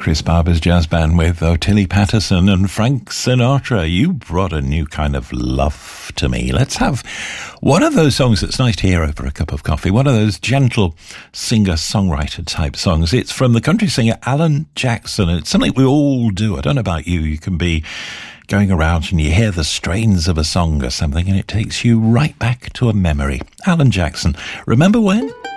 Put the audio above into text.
Chris Barber's jazz band with Ottilie Patterson and Frank Sinatra. You brought a new kind of love to me. Let's have one of those songs that's nice to hear over a cup of coffee. One of those gentle singer-songwriter type songs. It's from the country singer Alan Jackson. It's something we all do. I don't know about you. You can be going around and you hear the strains of a song or something and it takes you right back to a memory. Alan Jackson. Remember when?